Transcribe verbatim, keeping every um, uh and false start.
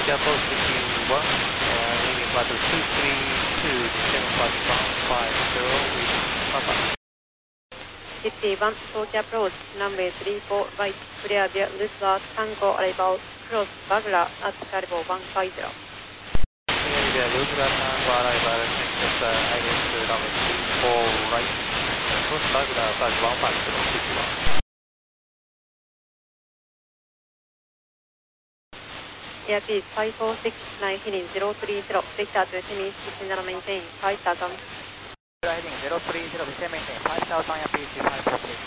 Approach fifteen one, uh, leaving flight two three two, descending flight one five zero with Papa. fifty-one, Tokyo approach, runway three four right, clear via Roosevelt, Tango arrival, cross Bagla at Carbo one five zero. Clear via Roosevelt, Tango arrival, next uh, I S runway three four right, cross Bagla at one five zero, fifty-one. Airbus five four six nine heading zero three zero, Victor to Semi, descend and maintain five thousand. Heading zero three zero, descend maintain five thousand, Airbus five four six.